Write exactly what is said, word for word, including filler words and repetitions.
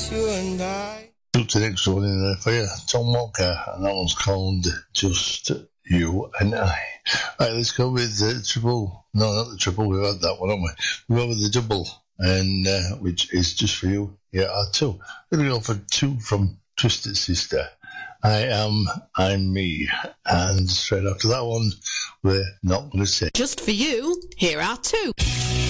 you and I. Up to the next one in there for you, Tom Walker, and that one's called Just You and I. Right, let's go with the triple. No, not the triple. We've had that one, haven't we? We'll go with the double, and uh, which is Just For You. Here are two. We're going to go for two from Twisted Sister. I Am, I'm Me. And straight after that one, we're Not Gonna Say. Just for you, here are two.